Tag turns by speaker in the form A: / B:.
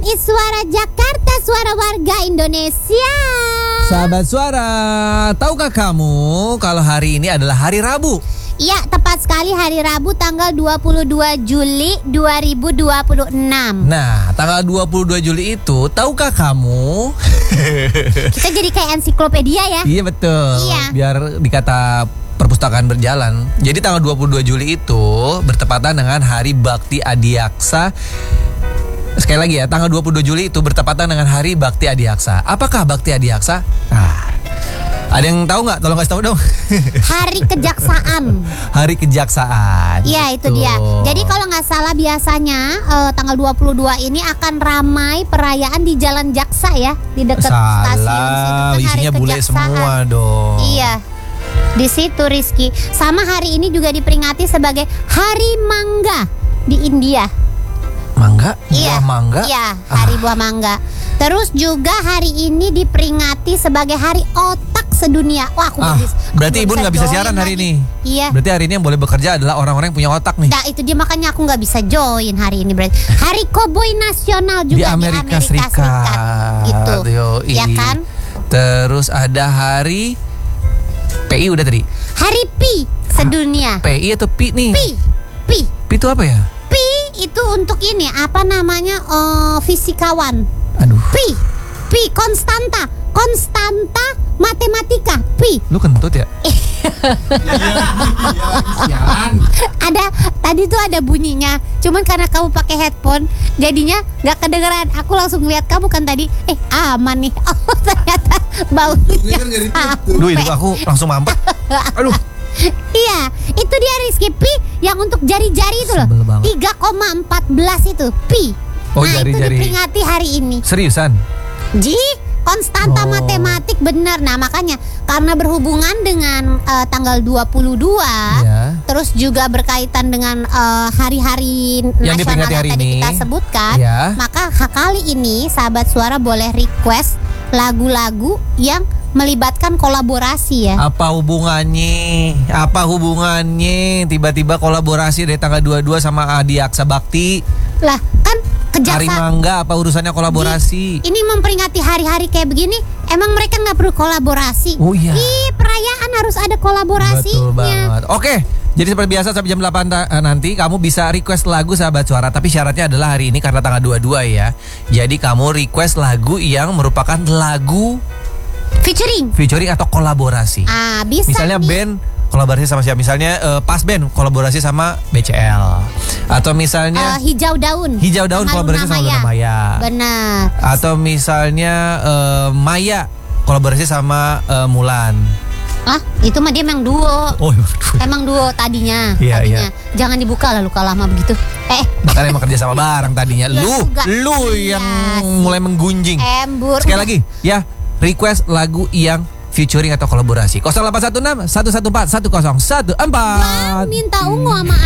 A: RRI Suara Jakarta, suara warga Indonesia.
B: Sahabat Suara, tahukah kamu kalau hari ini adalah hari Rabu?
A: Iya, tepat sekali hari Rabu tanggal 22 Juli 2026.
B: Nah, tanggal 22 Juli itu, tahukah kamu?
A: Kita jadi kayak ensiklopedia ya.
B: Iya betul.
A: Iya.
B: Biar dikata perpustakaan berjalan. Jadi tanggal 22 Juli itu bertepatan dengan Hari Bakti Adiaksa. Sekali lagi ya, tanggal 22 Juli itu bertepatan dengan Hari Bakti Adiaksa. Apakah Bakti Adiaksa? Ada yang tahu nggak? Tolong kasih tahu dong.
A: Hari Kejaksaan.
B: Hari Kejaksaan.
A: Iya, itu
B: Betul.
A: dia. Jadi kalau nggak salah biasanya tanggal 22 ini akan ramai perayaan di Jalan Jaksa ya, di dekat stasiun situ.
B: Salah,
A: Kan
B: isinya bule semua dong.
A: Iya. Di situ Rizky. Sama hari ini juga diperingati sebagai Hari Mangga di India.
B: Mangga?
A: Iya,
B: Buah mangga?
A: Iya, hari buah mangga. Terus juga hari ini diperingati sebagai Hari Otak Sedunia. Wah, aku
B: berarti Ibu nggak bisa
A: join
B: siaran hari
A: lagi.
B: ini.
A: Iya.
B: Berarti hari ini yang boleh bekerja adalah orang-orang yang punya otak nih.
A: Nah, itu dia makanya aku nggak bisa join hari ini berarti. Hari Koboi Nasional juga
B: Di Amerika Serikat.
A: Gitu.
B: Yoi.
A: Ya kan?
B: Terus ada hari PI udah tadi.
A: Hari Pi Sedunia.
B: PI atau Pi nih?
A: Pi
B: itu apa ya?
A: Pi itu untuk ini apa namanya fisikawan.
B: Aduh.
A: Pi konstanta matematika. Pi.
B: Lu kentut ya?
A: Ada tadi tuh ada bunyinya. Cuman karena kamu pakai headphone, jadinya nggak kedengeran. Aku langsung lihat kamu kan tadi. Aman nih. Oh ternyata baunya.
B: Duh, itu aku langsung mampet. Aduh.
A: Iya, itu dia Rizky. Pi yang untuk jari-jari itu loh.
B: Sebel banget.
A: 3,14 itu Pi.
B: Oh,
A: nah
B: jari-jari.
A: itu diperingati hari ini.
B: Seriusan?
A: Konstanta matematik benar. Nah makanya karena berhubungan dengan tanggal 22
B: Ya.
A: terus juga berkaitan dengan hari-hari
B: Yang
A: nasional
B: diperingati hari
A: yang tadi
B: ini.
A: kita sebutkan,
B: Ya.
A: maka kali ini sahabat suara boleh request lagu-lagu yang melibatkan kolaborasi ya.
B: Apa hubungannya? Tiba-tiba kolaborasi dari tanggal 22 sama Adiaksa Bakti?
A: Lah kan
B: Hari
A: kejaksaan
B: Mangga apa urusannya kolaborasi?
A: ini memperingati hari-hari kayak begini, emang mereka nggak perlu kolaborasi?
B: Oh iya.
A: Perayaan harus ada kolaborasinya.
B: Betul banget. Oke, jadi seperti biasa sampai jam 8 nanti kamu bisa request lagu sahabat suara. Tapi syaratnya adalah hari ini karena tanggal 22 ya. Jadi kamu request lagu yang merupakan lagu featuring atau kolaborasi.
A: Bisa
B: Misalnya
A: nih.
B: band kolaborasi sama siapa? Misalnya Pas Band kolaborasi sama BCL. Atau misalnya
A: Hijau Daun
B: kolaborasi sama Luna Maya.
A: Benar.
B: Atau misalnya Maya kolaborasi sama Mulan.
A: Itu mah dia emang duo.
B: Oh,
A: Emang duo tadinya.
B: Iya,
A: tadinya.
B: iya.
A: Jangan dibuka lah luka lama begitu.
B: Bahkan emang kerja sama bareng tadinya.
A: Iya juga.
B: Lu yang mulai menggunjing.
A: Embur.
B: Sekali lagi ya, request lagu yang featuring atau kolaborasi 0816 114 1014.
A: Minta ungu sama